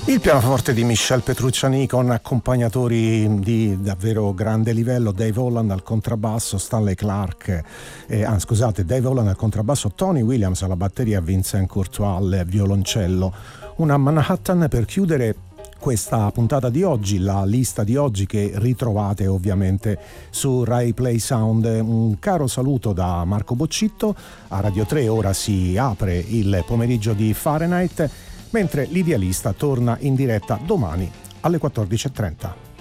Il pianoforte di Michel Petrucciani con accompagnatori di davvero grande livello, Dave Holland al contrabbasso, Stanley Clarke, Dave Holland al contrabbasso, Tony Williams alla batteria, Vincent Courtois al violoncello. Una Manhattan per chiudere questa puntata di oggi, la lista di oggi che ritrovate ovviamente su Rai Play Sound. Un caro saluto da Marco Boccitto. A Radio 3 ora si apre il pomeriggio di Fahrenheit, mentre l'Idealista torna in diretta domani alle 14:30.